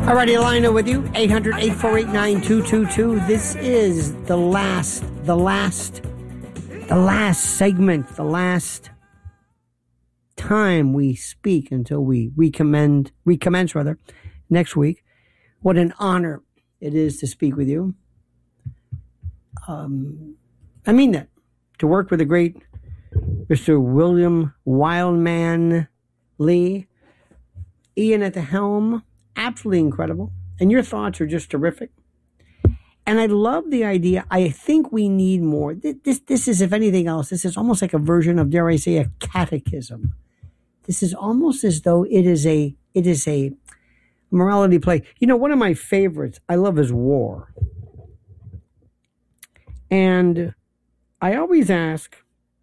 Alrighty, Lionel with you, 800-848-9222. This is the last segment, the last time we speak until we recommence next week. What an honor it is to speak with you. I mean that. To work with the great Mr. William Wildman Lee, Ian at the helm, absolutely incredible. And your thoughts are just terrific. And I love the idea. I think we need more. This is, if anything else, this is almost like a version of, dare I say, a catechism. This is almost as though it is a morality play. You know, one of my favorites I love is war. And I always ask,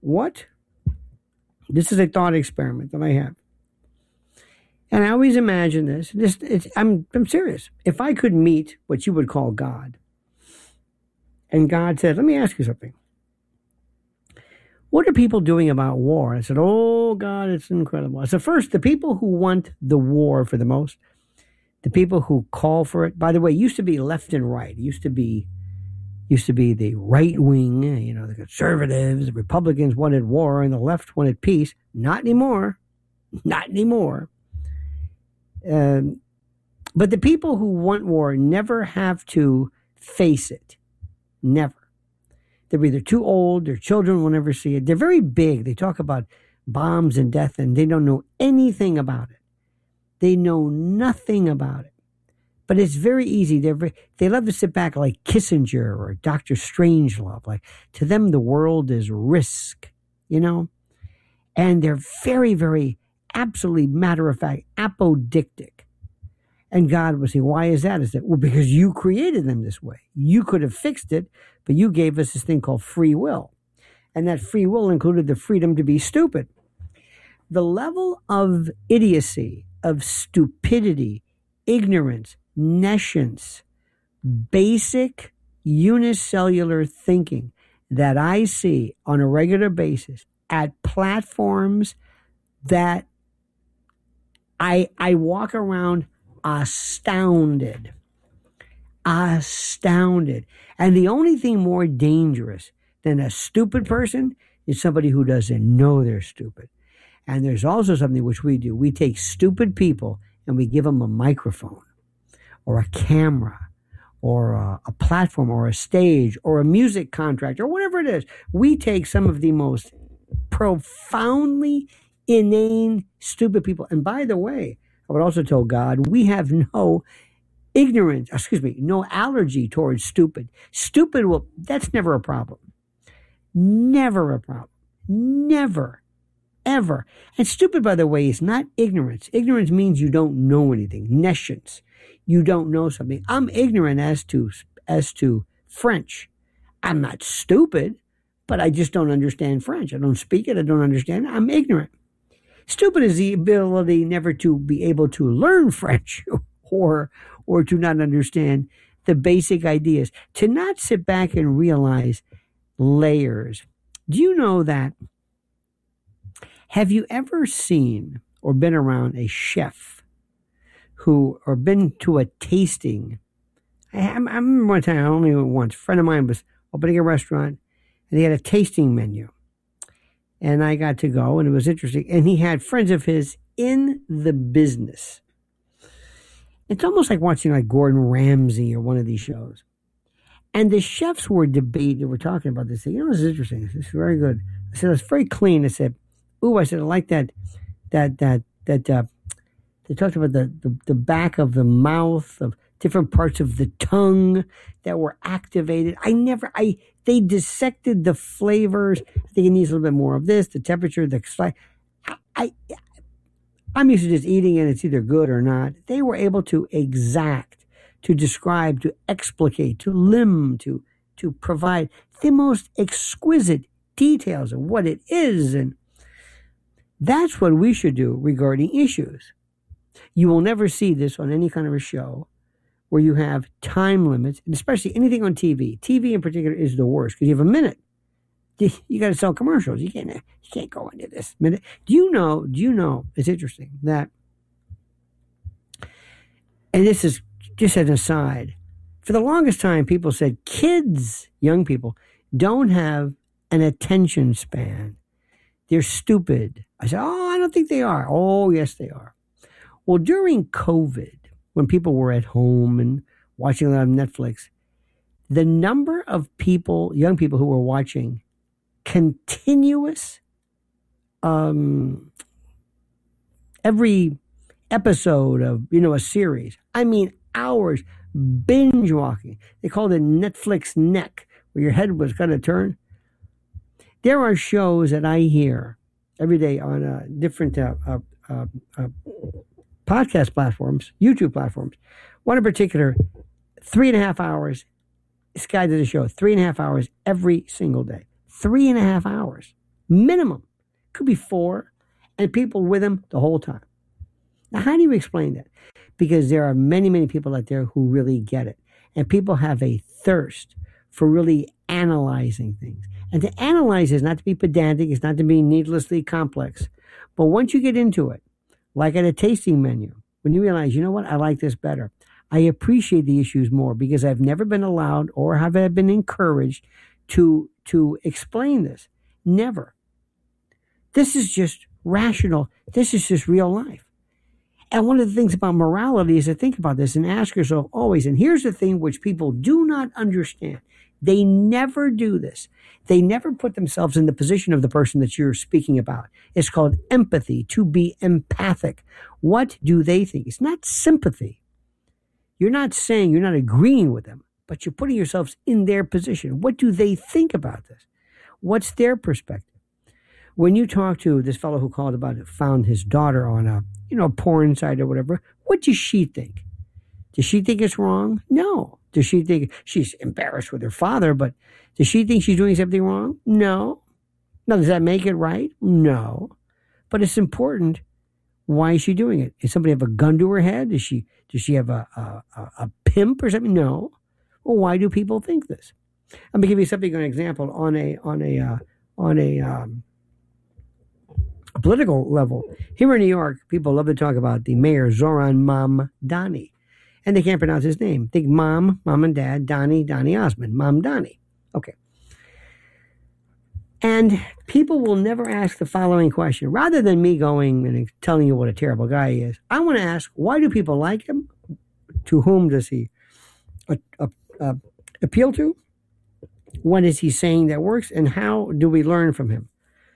this is a thought experiment that I have. And I always imagine this. I'm serious. If I could meet what you would call God, and God said, let me ask you something. What are people doing about war? I said, oh, God, it's incredible. I said, first, the people who want the war for the most, the people who call for it, by the way, used to be left and right. It used to be the right wing, the conservatives, the Republicans wanted war, and the left wanted peace. Not anymore. Not anymore. But the people who want war never have to face it. Never. They're either too old, their children will never see it. They're very big. They talk about bombs and death, and they don't know anything about it. They know nothing about it. But it's very easy. They love to sit back like Kissinger or Dr. Strangelove. Like, to them, the world is risk, And they're very, very absolutely matter-of-fact, apodictic. And God would say, why is that? Is that, well, because you created them this way. You could have fixed it, but you gave us this thing called free will. And that free will included the freedom to be stupid. The level of idiocy, of stupidity, ignorance, nescience, basic unicellular thinking that I see on a regular basis at platforms that I walk around astounded. And the only thing more dangerous than a stupid person is somebody who doesn't know they're stupid. And there's also something which we do. We take stupid people and we give them a microphone or a camera or a platform or a stage or a music contract or whatever it is. We take some of the most profoundly inane, stupid people. And by the way, I would also tell God, we have no allergy towards stupid. Stupid, that's never a problem. Never a problem. Never, ever. And stupid, by the way, is not ignorance. Ignorance means you don't know anything. Nescience. You don't know something. I'm ignorant as to French. I'm not stupid, but I just don't understand French. I don't speak it. I don't understand it. I'm ignorant. Stupid is the ability never to be able to learn French or to not understand the basic ideas, to not sit back and realize layers. Do you know that? Have you ever seen or been around a chef or been to a tasting? I remember one time, I only went once, a friend of mine was opening a restaurant and he had a tasting menu. And I got to go, and it was interesting. And he had friends of his in the business. It's almost like watching like Gordon Ramsay or one of these shows. And the chefs were debating, they were talking about this thing. This is interesting. This is very good. I said, it's very clean. I said, I like that they talked about the back of the mouth, of different parts of the tongue that were activated. They dissected the flavors. I think it needs a little bit more of this, the temperature, I'm used to just eating it. It's either good or not. They were able to exact, to describe, to explicate, to limn, to provide the most exquisite details of what it is. And that's what we should do regarding issues. You will never see this on any kind of a show where you have time limits, and especially anything on TV. TV in particular is the worst because you have a minute. You got to sell commercials. You can't go into this minute. Do you know, it's interesting that, and this is just as an aside, for the longest time, people said kids, young people, don't have an attention span. They're stupid. I said, oh, I don't think they are. Oh, yes, they are. Well, during COVID, when people were at home and watching a lot of Netflix, the number of people, young people who were watching continuous, every episode of, a series. I mean, hours, binge walking. They called it Netflix neck, where your head was going to turn. There are shows that I hear every day on different podcast platforms, YouTube platforms. One in particular, 3.5 hours. This guy did a show, 3.5 hours every single day. 3.5 hours minimum. Could be 4, and people with him the whole time. Now, how do you explain that? Because there are many, many people out there who really get it. And people have a thirst for really analyzing things. And to analyze is not to be pedantic, it's not to be needlessly complex. But once you get into it, like at a tasting menu, when you realize, you know what, I like this better. I appreciate the issues more because I've never been allowed or have I been encouraged to explain this. Never. This is just rational. This is just real life. And one of the things about morality is to think about this and ask yourself always, and here's the thing which people do not understand. They never do this. They never put themselves in the position of the person that you're speaking about. It's called empathy, to be empathic. What do they think? It's not sympathy. You're not saying you're not agreeing with them, but you're putting yourselves in their position. What do they think about this? What's their perspective? When you talk to this fellow who called about it, found his daughter on a porn site or whatever, what does she think? Does she think it's wrong? No. Does she think she's embarrassed with her father, but does she think she's doing something wrong? No. Now, does that make it right? No. But it's important. Why is she doing it? Does somebody have a gun to her head? Does she have a pimp or something? No. Well, why do people think this? I'm gonna give you something, an example on a political level. Here in New York, people love to talk about the mayor, Zoran Mamdani. And they can't pronounce his name. Think mom and dad, Donnie Osmond, Mamdani. Okay. And people will never ask the following question. Rather than me going and telling you what a terrible guy he is, I want to ask, why do people like him? To whom does he appeal to? What is he saying that works? And how do we learn from him?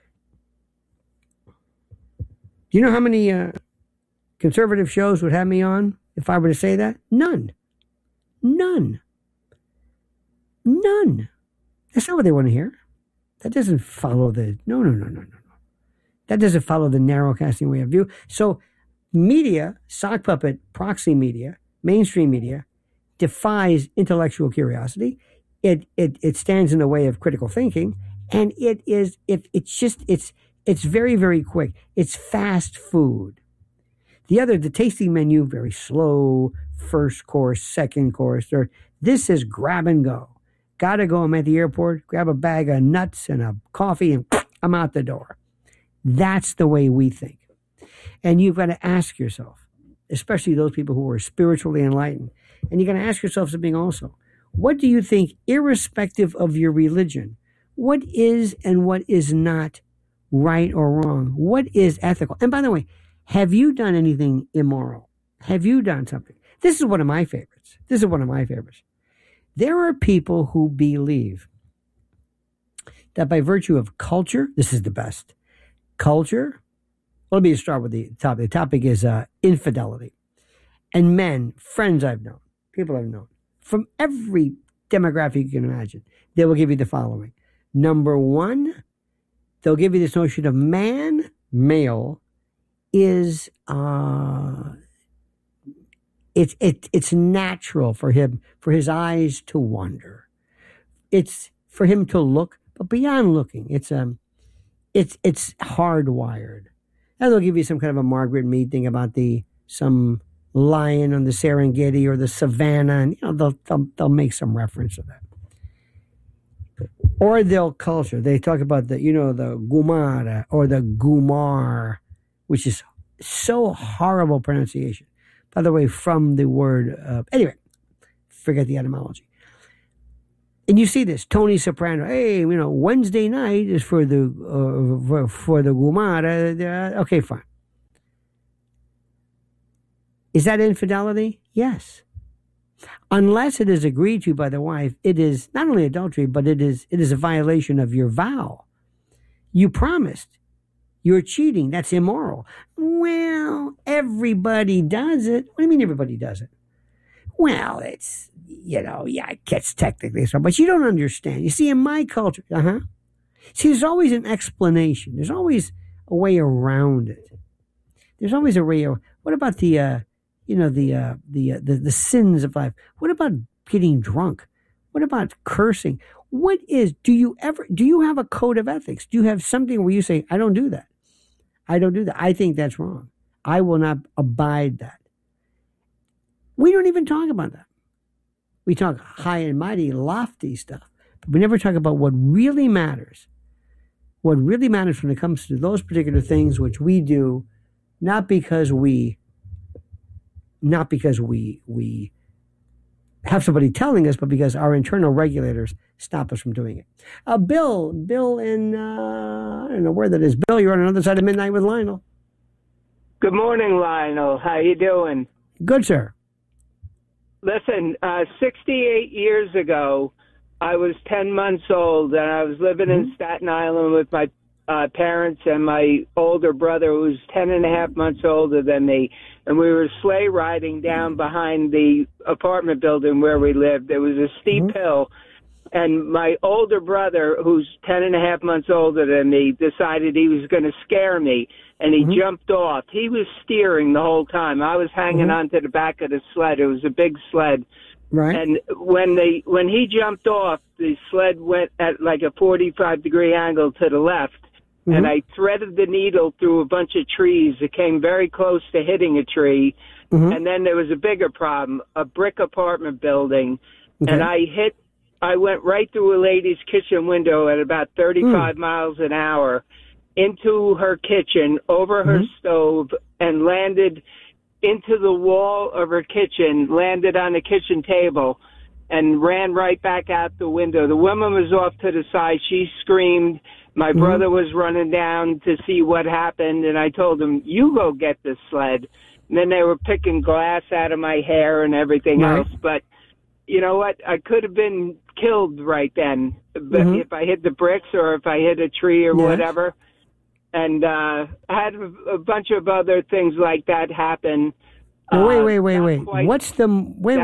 Do you know how many conservative shows would have me on if I were to say that? None. That's not what they want to hear. That doesn't follow the, no. That doesn't follow the narrow casting way of view. So media, sock puppet, proxy media, mainstream media, defies intellectual curiosity. It stands in the way of critical thinking, and it's very, very quick. It's fast food. The tasting menu, very slow, first course, second course, third. This is grab and go. Gotta go, I'm at the airport, grab a bag of nuts and a coffee, and I'm out the door. That's the way we think. And you've got to ask yourself, especially those people who are spiritually enlightened, and you're going to ask yourself something also. What do you think, irrespective of your religion, what is and what is not right or wrong? What is ethical? And by the way, have you done anything immoral? Have you done something? This is one of my favorites. There are people who believe that by virtue of culture, this is the best. Culture, well, let me start with the topic. The topic is infidelity. And men, friends I've known, people I've known, from every demographic you can imagine, they will give you the following. Number one, they'll give you this notion of male, is it's natural for him, for his eyes to wander. It's for him to look, but beyond looking, it's hardwired. And they'll give you some kind of a Margaret Mead thing about some lion on the Serengeti or the savannah, and they'll make some reference to that. Or they'll culture. They talk about the Gumara or the Gumar, which is so horrible pronunciation. By the way, from the word, anyway, forget the etymology. And you see this, Tony Soprano. Hey, Wednesday night is for the Gumara. Okay, fine. Is that infidelity? Yes. Unless it is agreed to by the wife, it is not only adultery, but it is a violation of your vow. You promised. You're cheating. That's immoral. Well, everybody does it. What do you mean everybody does it? Well, it's, it gets technically so, but you don't understand. You see, in my culture, see, there's always an explanation. There's always a way around it. There's always a way. What about the sins of life? What about getting drunk? What about cursing? Do you have a code of ethics? Do you have something where you say, I don't do that? I don't do that. I think that's wrong. I will not abide that. We don't even talk about that. We talk high and mighty, lofty stuff, but we never talk about what really matters. What really matters when it comes to those particular things which we do, not because we have somebody telling us, but because our internal regulators stop us from doing it. Bill in, I don't know where that is. Bill, you're on another side of midnight with Lionel. Good morning, Lionel. How you doing? Good, sir. Listen, 68 years ago, I was 10 months old, and I was living in Staten Island with my parents and my older brother, who was 10 and a half months older than me. And we were sleigh riding down behind the apartment building where we lived. There was a steep hill. And my older brother, who's 10 and a half months older than me, decided he was going to scare me. And he jumped off. He was steering the whole time. I was hanging onto the back of the sled. It was a big sled. Right. And when he jumped off, the sled went at like a 45-degree angle to the left. And I threaded the needle through a bunch of trees. It came very close to hitting a tree. And then there was a bigger problem, a brick apartment building. And I went right through a lady's kitchen window at about 35 miles an hour into her kitchen, over her stove, and landed into the wall of her kitchen, landed on the kitchen table, and ran right back out the window. The woman was off to the side. She screamed. My brother was running down to see what happened, and I told him, you go get the sled. And then they were picking glass out of my hair and everything else. But you know what? I could have been killed right then, but if I hit the bricks or if I hit a tree or whatever. And I had a bunch of other things like that happen. Wait. What's the